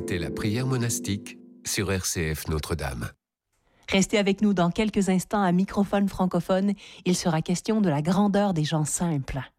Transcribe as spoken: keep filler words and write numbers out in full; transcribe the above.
C'était la prière monastique sur R C F Notre-Dame. Restez avec nous dans quelques instants à Microphone francophone. Il sera question de la grandeur des gens simples.